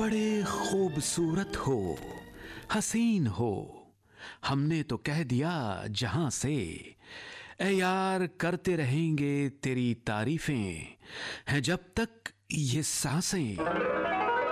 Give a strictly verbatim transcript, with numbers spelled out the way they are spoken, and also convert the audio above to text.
बड़े खूबसूरत हो, हसीन हो, हमने तो कह दिया जहां से, ए यार करते रहेंगे तेरी तारीफें, हैं जब तक ये सांसें।